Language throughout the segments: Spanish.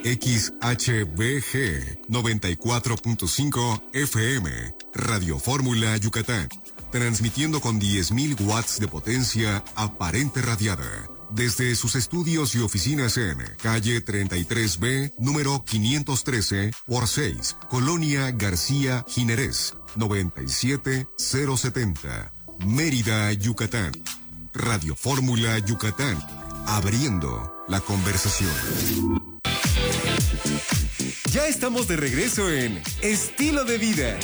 XHBG 94.5 FM, Radio Fórmula Yucatán, transmitiendo con 10.000 watts de potencia aparente radiada. Desde sus estudios y oficinas en calle 33B, número 513 por 6, Colonia García Jiménez, 97070, Mérida, Yucatán. Radio Fórmula Yucatán, abriendo la conversación. Ya estamos de regreso en Estilo de Vida.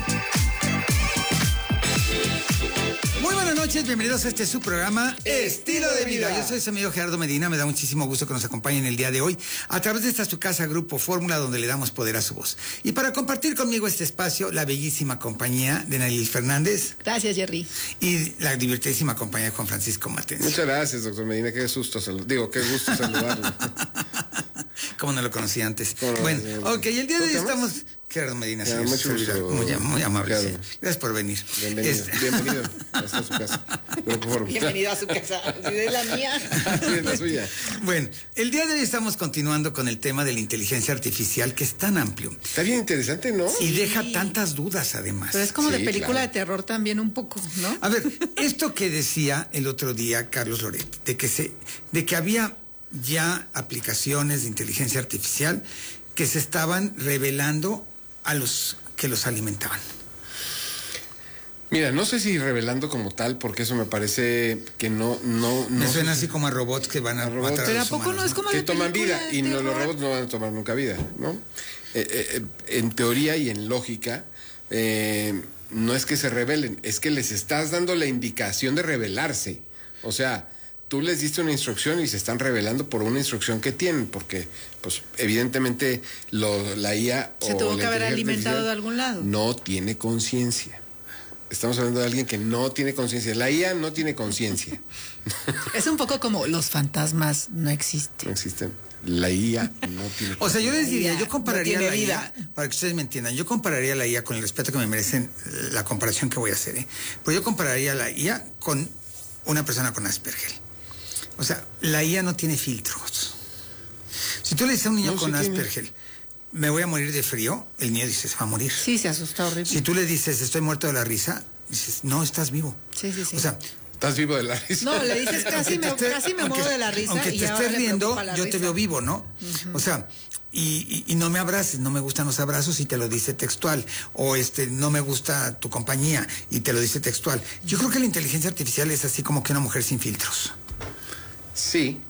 Muy buenas noches, bienvenidos a su programa Estilo de Vida. Yo soy su amigo Gerardo Medina, me da muchísimo gusto que nos acompañen el día de hoy a través de esta su casa Grupo Fórmula, donde le damos poder a su voz. Y para compartir conmigo este espacio, la bellísima compañía de Nayeli Fernández. Gracias, Jerry. Y la divertidísima compañía de Juan Francisco Mateos. Muchas gracias, doctor Medina, qué gusto saludarlo. Como no lo conocí antes. Bueno, ok, y el día de hoy estamos... Gerardo Medina, sí, mucho gusto, muy amable. Claro. Sí. Gracias por venir. Bienvenido a su casa. Bienvenido a su casa. Si es la mía. Sí, es la suya. Bueno, el día de hoy estamos continuando con el tema de la inteligencia artificial, que es tan amplio. Está bien interesante, ¿no? Y deja tantas dudas, además. Pero es como de película claro. de terror también un poco, ¿no? A ver, esto que decía el otro día Carlos Loret, de que había ya aplicaciones de inteligencia artificial que se estaban revelando a los que los alimentaban. Mira, no sé si revelando como tal, porque eso me parece que no Me suena así como a robots que van a matar Pero a ¿a los poco humanos, no es como que de toman vida película de y terror? los robots no van a tomar nunca vida, ¿no? En teoría y en lógica, no es que se rebelen, es que les estás dando la indicación de rebelarse. O sea, tú les diste una instrucción y se están rebelando por una instrucción que tienen, porque, pues, evidentemente, la IA Se tuvo que haber alimentado de algún lado. No tiene conciencia. Estamos hablando de alguien que no tiene conciencia. La IA no tiene conciencia. Es un poco como los fantasmas no existen. No existen. La IA no tiene conciencia. O sea, yo les diría, IA yo compararía no la tiene IA, para que ustedes me entiendan, yo compararía la IA con el respeto que me merecen la comparación que voy a hacer, Pero yo compararía la IA con una persona con Asperger. O sea, la IA no tiene filtros. Si tú le dices a un niño con Asperger, me voy a morir de frío, el niño dice, se va a morir. Sí, se asusta horrible. Si tú le dices, estoy muerto de la risa, dices, no, estás vivo. Sí. O sea, ¿Estás vivo de la risa? No, le dices casi me muero de la risa. Aunque y te ahora estés le riendo, preocupa la yo te risa. veo vivo, ¿no? Uh-huh. O sea, y no me abraces, no me gustan los abrazos y te lo dice textual. O no me gusta tu compañía y te lo dice textual. Yo creo que la inteligencia artificial es así como que una mujer sin filtros. Sí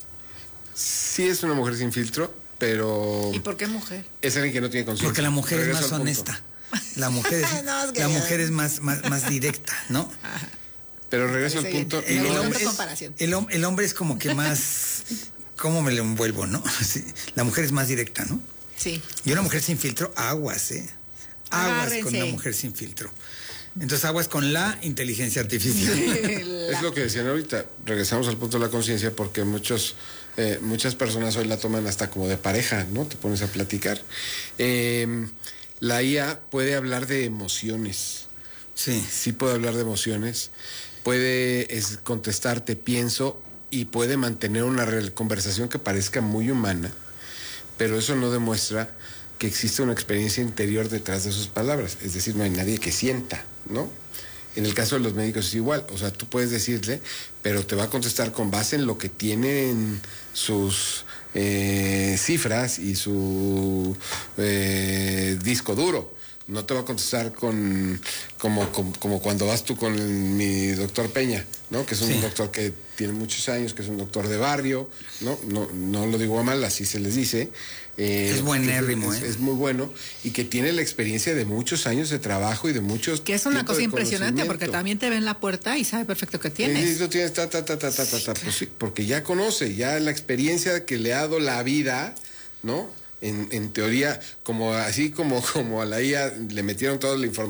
es una mujer sin filtro, pero... ¿Y por qué mujer? Es alguien que no tiene conciencia. Porque la mujer Regreso es más al punto. honesta. La mujer es, No, es que la ya- mujer es más directa, ¿no? Pero regreso al Sí, punto. el no hombre es- comparación. El hombre es como que más... ¿Cómo me lo envuelvo, no? Sí, la mujer es más directa, ¿no? Sí. Y una mujer sin filtro, aguas, Aguas Agárrense. con una mujer sin filtro. Entonces aguas con la inteligencia artificial. Es lo que decían ahorita. Regresamos al punto de la conciencia porque muchas personas hoy la toman hasta como de pareja, ¿no? Te pones a platicar. La IA puede hablar de emociones. Sí. Sí puede hablar de emociones. Puede contestarte, pienso, y puede mantener una conversación que parezca muy humana, pero eso no demuestra que existe una experiencia interior detrás de sus palabras. Es decir, no hay nadie que sienta, ¿no? En el caso de los médicos es igual. O sea, tú puedes decirle, pero te va a contestar con base en lo que tienen sus cifras y su disco duro. No te va a contestar como cuando vas tú con mi doctor Peña, ¿no? Que es un doctor que tiene muchos años, que es un doctor de barrio, no lo digo a mal, así se les dice. Es buenérrimo, es muy bueno y que tiene la experiencia de muchos años de trabajo y de muchos. Que es una tiempo cosa de impresionante porque conocimiento. también te ve en la puerta y sabe perfecto que Y tienes. tú tienes pues sí, porque ya conoce, ya la experiencia que le ha dado la vida, ¿no? En teoría, como a la IA le metieron toda la información